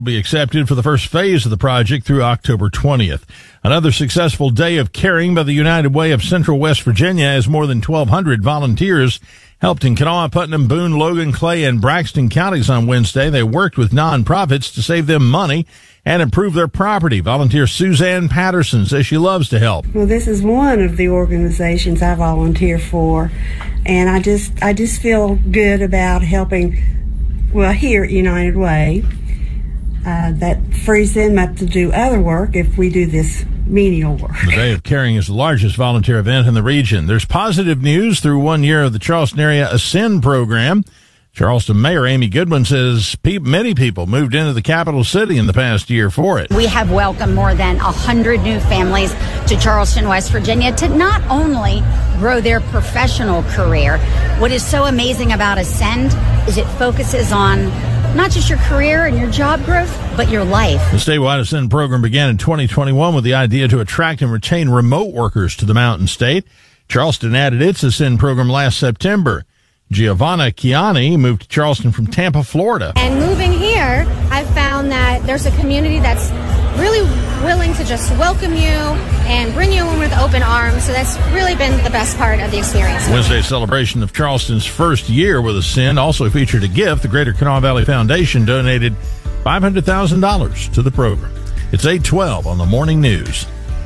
Be accepted for the first phase of the project through October 20th. Another successful day of caring by the United Way of Central West Virginia as more than 1,200 volunteers helped in Kanawha, Putnam, Boone, Logan, Clay, and Braxton counties on Wednesday. They worked with nonprofits to save them money and improve their property. Volunteer Suzanne Patterson says she loves to help. Well, this is one of the organizations I volunteer for, and I just feel good about helping, well, here at United Way. That frees them up to do other work if we do this menial work. The Day of Caring is the largest volunteer event in the region. There's positive news through 1 year of the Charleston Area Ascend program. Charleston Mayor Amy Goodwin says many people moved into the capital city in the past year for it. We have welcomed more than 100 new families to Charleston, West Virginia to not only grow their professional career. What is so amazing about Ascend is it focuses on not just your career and your job growth, but your life. The statewide Ascend program began in 2021 with the idea to attract and retain remote workers to the Mountain State. Charleston added its Ascend program last September. Giovanna Chiani moved to Charleston from Tampa, Florida. And moving here, I found that there's a community that's really willing to just welcome you and bring you in with open arms. So that's really been the best part of the experience. Wednesday's celebration of Charleston's first year with Ascend also featured a gift. The Greater Kanawha Valley Foundation donated $500,000 to the program. It's 8:12 on the Morning News.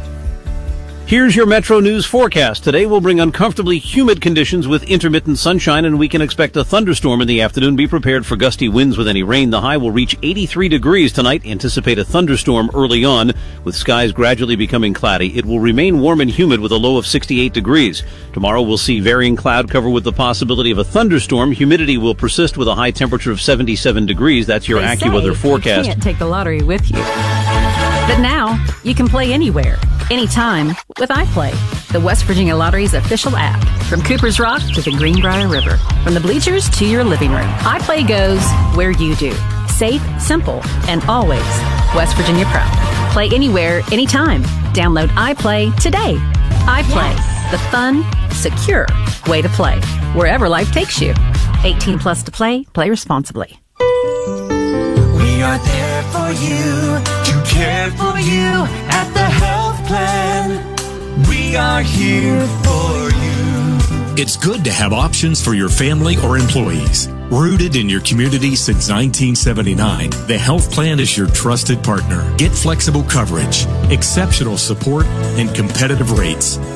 Here's your Metro News forecast. Today will bring uncomfortably humid conditions with intermittent sunshine, and we can expect a thunderstorm in the afternoon. Be prepared for gusty winds with any rain. The high will reach 83 degrees tonight. Anticipate a thunderstorm early on, with skies gradually becoming cloudy. It will remain warm and humid with a low of 68 degrees. Tomorrow we'll see varying cloud cover with the possibility of a thunderstorm. Humidity will persist with a high temperature of 77 degrees. That's your AccuWeather forecast. You can't take the lottery with you. But now, you can play anywhere, anytime, with iPlay, the West Virginia Lottery's official app. From Cooper's Rock to the Greenbrier River, from the bleachers to your living room, iPlay goes where you do. Safe, simple, and always West Virginia proud. Play anywhere, anytime. Download iPlay today. iPlay, the fun, secure way to play, wherever life takes you. 18 plus to play. Play responsibly. We are there for you, to care for you at the health plan. We are here for you. It's good to have options for your family or employees. Rooted in your community since 1979, the health plan is your trusted partner. Get flexible coverage, exceptional support, and competitive rates.